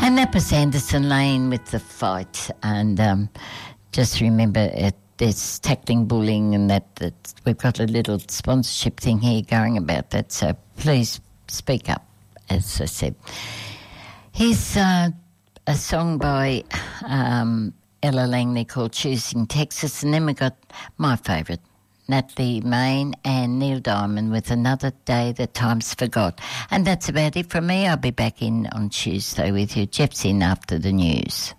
And that was Anderson Lane with The Fight. And just remember, there's tackling bullying and that we've got a little sponsorship thing here going about that. So please speak up, as I said. Here's a song by Ella Langley called Choosing Texas. And then we got my favourite, Natalie Main and Neil Diamond with Another Day That Time's Forgot. And that's about it from me. I'll be back in on Tuesday with you. Jeff's in after the news.